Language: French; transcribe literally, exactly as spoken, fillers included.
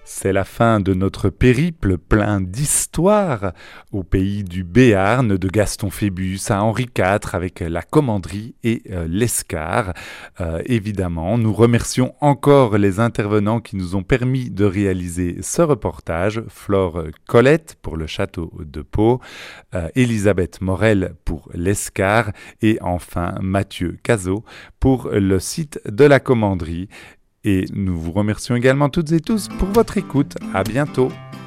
C'est la fin de notre périple plein d'histoires au pays du Béarn, de Gaston Phébus à Henri quatre avec la commanderie et euh, l'Escar. Euh, évidemment, nous remercions encore les intervenants qui nous ont permis de réaliser ce reportage. Flore Colette pour le château de Pau, euh, Elisabeth Morel pour l'Escar et enfin Mathieu Cazot pour le site de la commanderie. Et nous vous remercions également toutes et tous pour votre écoute. À bientôt.